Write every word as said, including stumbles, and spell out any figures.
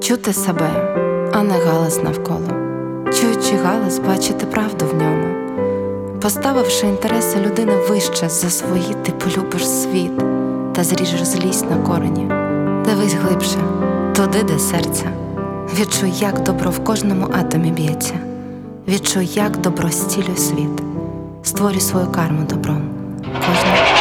Чути себе, а не галас навколо. Чуючи галас, бачити правду в ньому. Поставивши інтереси людини вище за свої, ти полюбиш світ та зріжеш злість на корені. Дивись глибше, туди, де серце. Відчуй, як добро в кожному атомі б'ється. Відчуй, як добро зцілює світ. Створюй свою карму добром. Кожна